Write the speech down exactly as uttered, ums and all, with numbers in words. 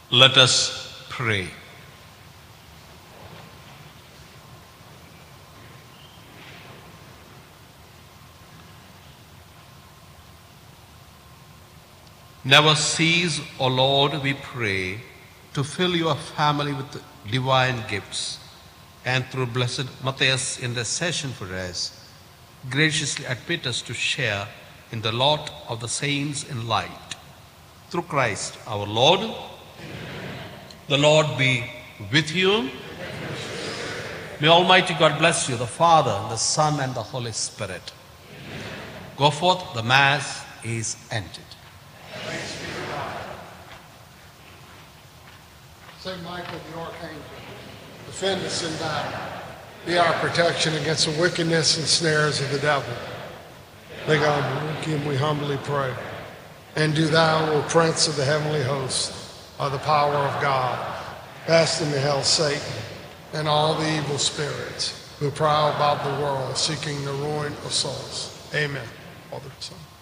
Let us pray. Never cease, O Lord, we pray, to fill your family with divine gifts, and through blessed Matthias' intercession for us, graciously admit us to share in the lot of the saints in light. Through Christ our Lord. Amen. The Lord be with you. May Almighty God bless you, the Father, and the Son, and the Holy Spirit. Amen. Go forth, the Mass is ended. Saint Michael the Archangel, defend us in battle. Be our protection against the wickedness and snares of the devil. May God rebuke him, we humbly pray. And do thou, O Prince of the heavenly host, by the power of God, cast into hell Satan and all the evil spirits who prowl about the world seeking the ruin of souls. Amen. Father, Son.